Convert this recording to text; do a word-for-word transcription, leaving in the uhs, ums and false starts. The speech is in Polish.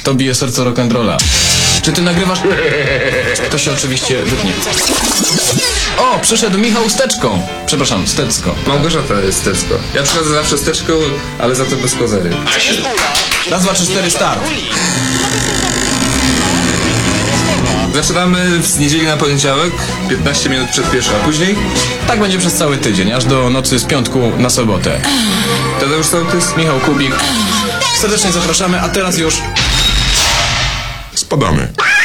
To bije serce rock'n'rolla. Czy ty nagrywasz? To się oczywiście wytnie. O, przyszedł Michał z teczką. Przepraszam, z teczką. Małgorzata jest Stecko. Ja przychodzę zawsze z teczką, ale za to bez kozery. Raz, dwa, trzy, cztery, start. Zaczynamy z niedzieli na poniedziałek, piętnaście minut przed pierwszą, a później Tak będzie przez cały tydzień, aż do nocy z piątku na sobotę. Tadeusz Sołtys. Michał Kubik. Serdecznie zapraszamy, a teraz już... Spadamy.